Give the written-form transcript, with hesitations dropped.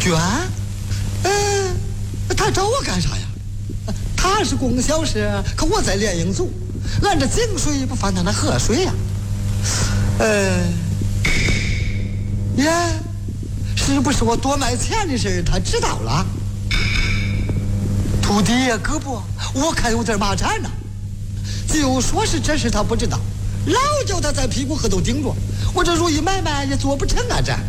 娟，他找我干啥呀？他是供销社，可我在联营组，俺这井水不犯他那河水呀。是不是我多卖钱的事他知道了？徒弟呀，哥不，我看有点麻缠呢。就说是这事他不知道，老叫他在屁股后头顶着，我这如意买卖也做不成啊这。